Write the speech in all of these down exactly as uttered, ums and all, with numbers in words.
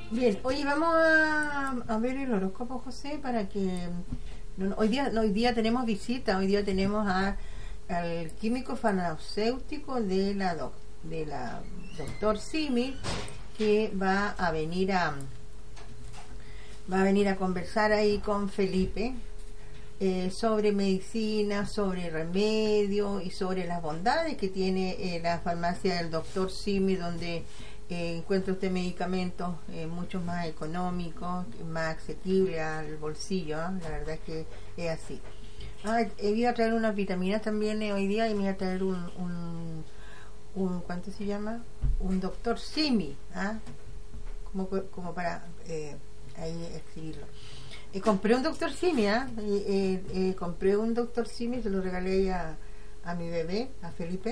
Bien, oye, vamos a, a ver el horóscopo, José, para que... no, hoy día no, hoy día tenemos visita, hoy día tenemos a, al químico farmacéutico de la, doc, de la doctor Simi, que va a venir a va a venir a conversar ahí con Felipe eh, sobre medicina, sobre remedio y sobre las bondades que tiene eh, la farmacia del doctor Simi, donde Eh, encuentra usted medicamentos eh, mucho más económicos, más asequibles al bolsillo, ¿eh? La verdad es que es así. Ah, he ido a traer unas vitaminas también eh, hoy día, y me voy a traer un, un, un ¿cuánto se llama? Un doctor Simi, ¿ah? como, como para eh, ahí escribirlo. Eh, compré un doctor Simi, ¿ah? eh, eh, eh, compré un doctor Simi, se lo regalé a, a mi bebé, a Felipe.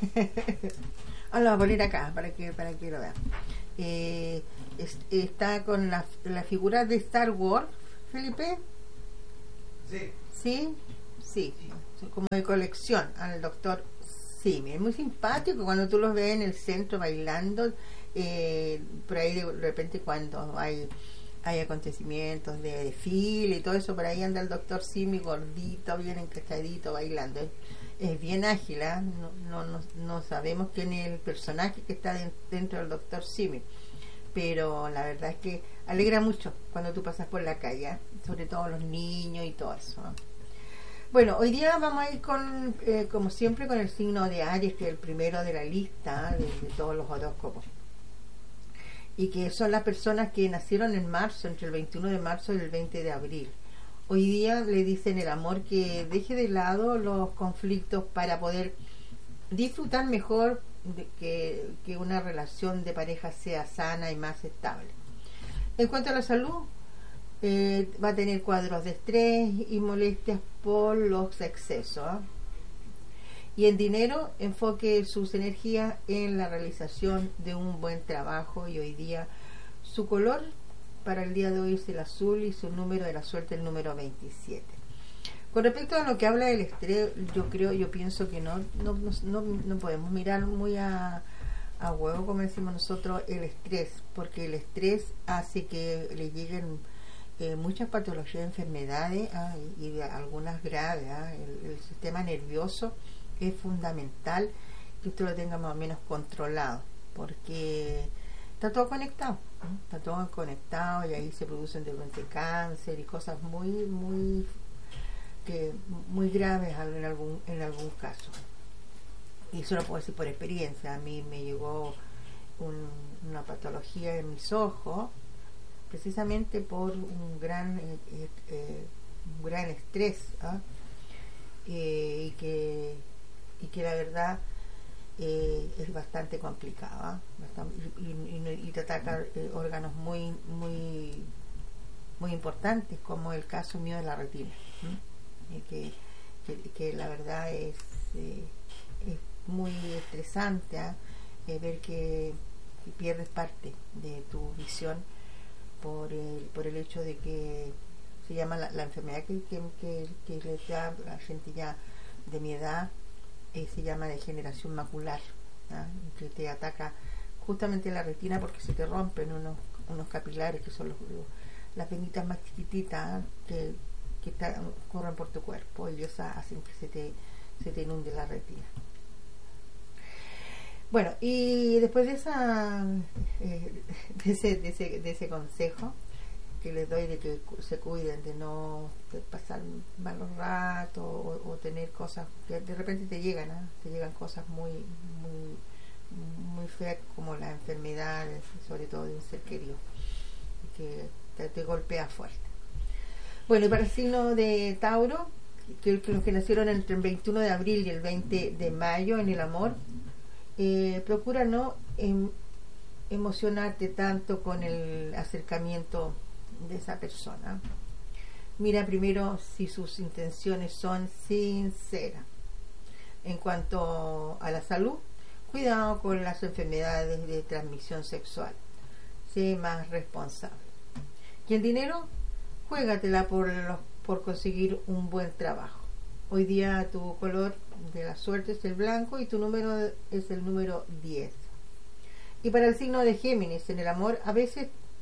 Ah, lo voy a poner acá para que para que lo vean. Eh, es, está con la, la figura de Star Wars, Felipe. Sí. Sí, sí, sí. Como de colección al doctor Simi. Es muy simpático cuando tú los ves en el centro bailando. Eh, por ahí de repente cuando hay hay acontecimientos de desfile y todo eso, por ahí anda el doctor Simi gordito, bien encachadito, bailando. Es, es bien ágil, ¿eh? no, no, no, no sabemos quién es el personaje que está de, dentro del doctor Simi, pero la verdad es que alegra mucho cuando tú pasas por la calle, ¿eh? Sobre todo los niños y todo eso, ¿eh? Bueno, hoy día vamos a ir con, eh, como siempre, con el signo de Aries, que es el primero de la lista, ¿eh? de, de todos los horóscopos, y que son las personas que nacieron en marzo, entre el veintiuno de marzo y el veinte de abril. Hoy día le dicen el amor que deje de lado los conflictos para poder disfrutar mejor de que, que una relación de pareja sea sana y más estable. En cuanto a la salud, eh, va a tener cuadros de estrés y molestias por los excesos, ¿eh? Y en dinero, enfoque sus energías en la realización de un buen trabajo, y hoy día su color para el día de hoy es el azul y su número de la suerte el número veintisiete. Con respecto a lo que habla del estrés, yo creo, yo pienso que no no, no, no podemos mirar muy a, a huevo, como decimos nosotros, el estrés, porque el estrés hace que le lleguen eh, muchas patologías, enfermedades, ah, y, y algunas graves, ah, el, el sistema nervioso es fundamental que usted lo tenga más o menos controlado, porque está todo conectado, ¿no? Está todo conectado, y ahí se producen de repente cáncer y cosas muy muy que muy graves en algún en algún caso. Y eso lo puedo decir por experiencia. A mí me llegó un, una patología en mis ojos precisamente por un gran eh, eh, un gran estrés, ¿eh? Eh, y que y que la verdad eh, es bastante complicada, ¿eh? bastante, y, y, y te ataca eh, órganos muy muy muy importantes, como el caso mío de la retina, ¿eh? que, que, que la verdad es, eh, es muy estresante, ¿eh? Eh, ver que, que pierdes parte de tu visión por el, por el hecho de que se llama la, la enfermedad que, que, que, que les da a la gente ya de mi edad, eh, se llama degeneración macular, ¿eh? Que te ataca justamente la retina porque se te rompen unos, unos capilares que son los, los, las venitas más chiquititas, ¿eh? que, que está, corren por tu cuerpo, y esas hacen que se te, se te inunde la retina. Bueno, y después de esa eh, de, ese, de, ese, de ese consejo que les doy de que se cuiden de no de pasar malos ratos o, o tener cosas que de repente te llegan, ¿eh? te llegan cosas muy muy muy feas, como las enfermedades, sobre todo de un ser querido, que te, te golpea fuerte. Bueno, y para el signo de Tauro, que, que los que nacieron entre el veintiuno de abril y el veinte de mayo, en el amor, eh, procura no em, emocionarte tanto con el acercamiento de esa persona. Mira primero si sus intenciones son sinceras. En cuanto a la salud, cuidado con las enfermedades de transmisión sexual, sé más responsable. Y en dinero, juégatela por, los, por conseguir un buen trabajo. Hoy día tu color de la suerte es el blanco y tu número es el número diez. Y para el signo de Géminis, en el amor, a veces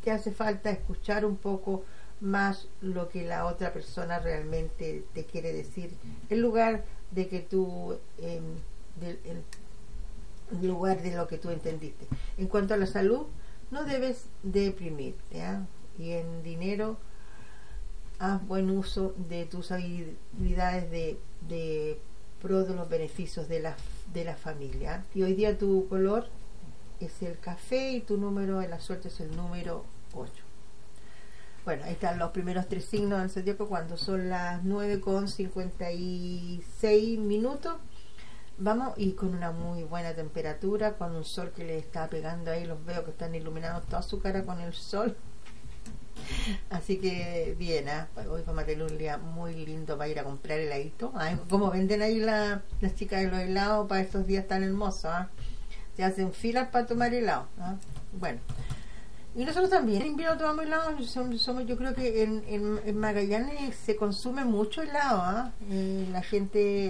te hace falta escuchar un poco más lo que la otra persona realmente te quiere decir, en lugar de que tú eh, de, en, en lugar de lo que tú entendiste. En cuanto a la salud, no debes deprimirte, ¿eh? Y en dinero, haz buen uso de tus habilidades de, de pro de los beneficios de la, de la familia. Y hoy día tu color es el café y tu número de la suerte es el número ocho. Bueno, ahí están los primeros tres signos del zodíaco cuando son las nueve con cincuenta y seis minutos. Vamos, y con una muy buena temperatura, con un sol que le está pegando ahí, los veo que están iluminados toda su cara con el sol. Así que bien, ¿eh? Hoy vamos a tener un día muy lindo para ir a comprar heladito. ¿Eh? Como venden ahí la, las chicas de los helados para estos días tan hermosos, ¿eh? Se hacen filas para tomar helado, ¿eh? Bueno, y nosotros también en invierno tomamos helado. Somos, somos, yo creo que en, en, en Magallanes se consume mucho helado, ¿eh? Eh, la gente